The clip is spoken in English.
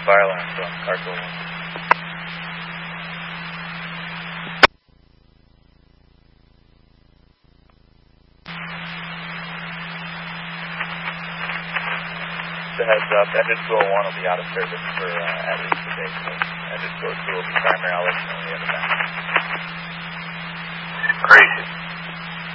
fire alarm from Carco 1. Just a heads up, engine flow 1 will be out of service for at least a day, so engine flow 2 will be primary, I'll let you know when we have it back.